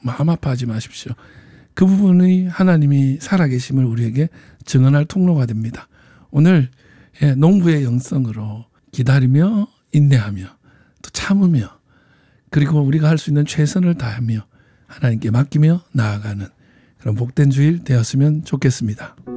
마음 아파하지 마십시오. 그 부분이 하나님이 살아계심을 우리에게 증언할 통로가 됩니다. 오늘 농부의 영성으로 기다리며 인내하며 또 참으며 그리고 우리가 할 수 있는 최선을 다하며 하나님께 맡기며 나아가는 그런 복된 주일 되었으면 좋겠습니다.